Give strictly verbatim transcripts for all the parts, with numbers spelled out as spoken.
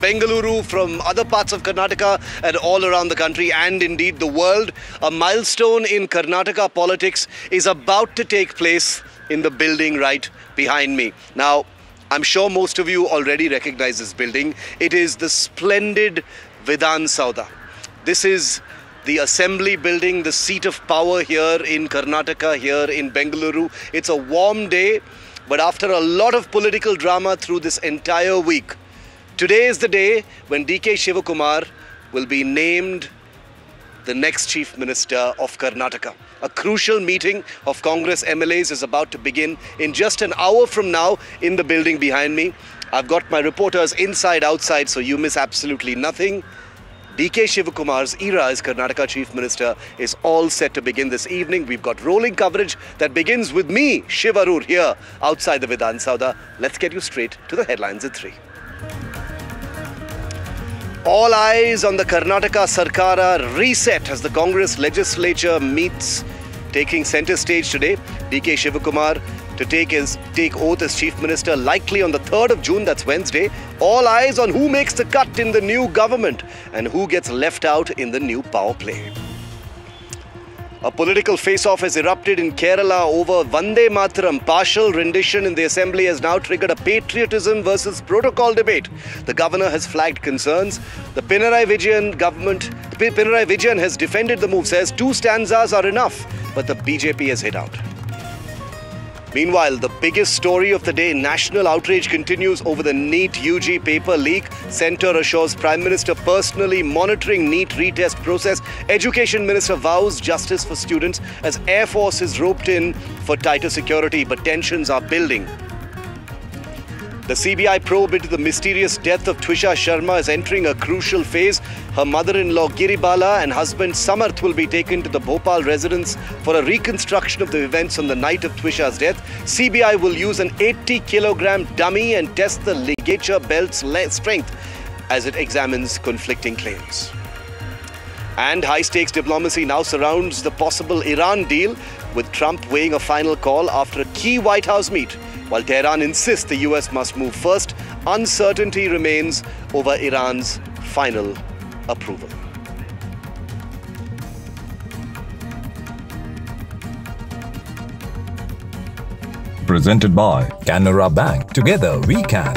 Bengaluru, from other parts of Karnataka and all around the country and indeed the world. A milestone in Karnataka politics is about to take place in the building right behind me. Now, I'm sure most of you already recognize this building. It is the splendid Vidhan Soudha. This is the assembly building, the seat of power here in Karnataka, here in Bengaluru. It's a warm day, but after a lot of political drama through this entire week, today is the day when D K Shivakumar will be named the next Chief Minister of Karnataka. A crucial meeting of Congress M L As is about to begin in just an hour from now in the building behind me. I've got my reporters inside, outside, so you miss absolutely nothing. D K Shivakumar's era as Karnataka Chief Minister is all set to begin this evening. We've got rolling coverage that begins with me, Shiv Arur, here outside the Vidhan Soudha. Let's get you straight to the headlines at three. All eyes on the Karnataka Sarkara reset as the Congress legislature meets, taking centre stage today. D K Shivakumar to take his take oath as Chief Minister, likely on the third of June, that's Wednesday. All eyes on who makes the cut in the new government and who gets left out in the new power play. A political face-off has erupted in Kerala over Vande Mataram. Partial rendition in the assembly has now triggered a patriotism versus protocol debate. The governor has flagged concerns. The Pinarayi Vijayan government, Pinarayi Vijayan has defended the move, says two stanzas are enough, but the B J P has hit out. Meanwhile, the biggest story of the day, national outrage continues over the NEET U G paper leak. Centre assures Prime Minister personally monitoring NEET retest process. Education Minister vows justice for students as Air Force is roped in for tighter security, but tensions are building. The C B I probe into the mysterious death of Twisha Sharma is entering a crucial phase. Her mother-in-law Giribala and husband Samarth will be taken to the Bhopal residence for a reconstruction of the events on the night of Twisha's death. C B I will use an eighty kilogram dummy and test the ligature belt's strength as it examines conflicting claims. And high-stakes diplomacy now surrounds the possible Iran deal, with Trump weighing a final call after a key White House meet. While Tehran insists the U S must move first, uncertainty remains over Iran's final approval. Presented by Canara Bank. Together we can.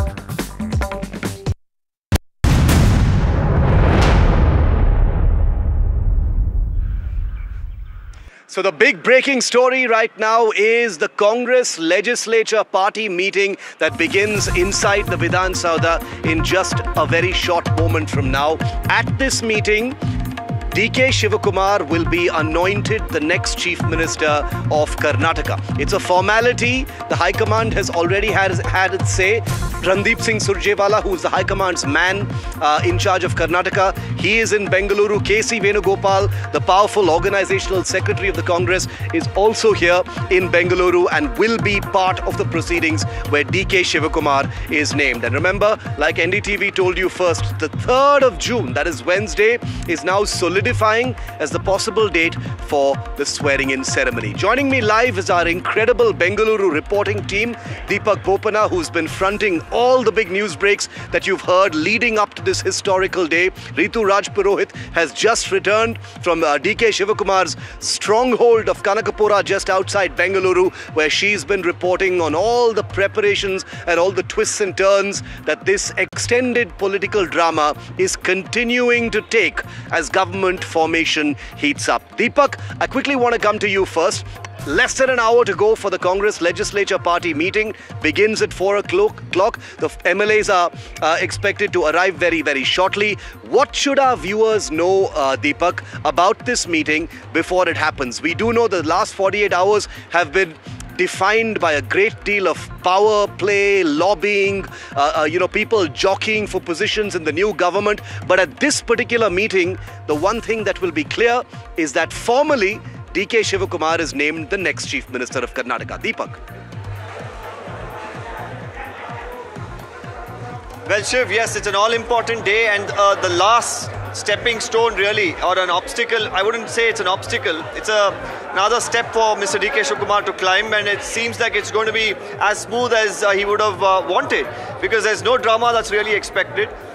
So the big breaking story right now is the Congress legislature party meeting that begins inside the Vidhan Soudha in just a very short moment from now. At this meeting, D K Shivakumar will be anointed the next Chief Minister of Karnataka. It's a formality. The High Command has already had, had its say. Randeep Singh Surjewala, who is the High Command's man uh, in charge of Karnataka, he is in Bengaluru. K C Venugopal, the powerful organizational secretary of the Congress, is also here in Bengaluru and will be part of the proceedings where D K Shivakumar is named. And remember, like N D T V told you first, the third of June, that is Wednesday, is now solidifying as the possible date for the swearing-in ceremony. Joining me live is our incredible Bengaluru reporting team, Deepak Bopana, who's been fronting all the big news breaks that you've heard leading up to this historical day. Ritu Rajpurohit has just returned from uh, D K Shivakumar's stronghold of Kanakapura just outside Bengaluru, where she's been reporting on all the preparations and all the twists and turns that this extended political drama is continuing to take as government formation heats up. Deepak, I quickly want to come to you first. Less than an hour to go for the Congress legislature party meeting. Begins at four o'clock. The M L As are uh, expected to arrive very, very shortly. What should our viewers know, uh, Deepak, about this meeting before it happens? We do know the last forty-eight hours have been defined by a great deal of power play, lobbying, uh, uh, you know, people jockeying for positions in the new government. But at this particular meeting, the one thing that will be clear is that formally, D K Shivakumar is named the next Chief Minister of Karnataka. Deepak. Well, Shiv, yes, it's an all-important day and uh, the last stepping stone really, or an obstacle. I wouldn't say it's an obstacle. It's a, another step for Mister D K Shivakumar to climb, and it seems like it's going to be as smooth as uh, he would have uh, wanted, because there's no drama that's really expected.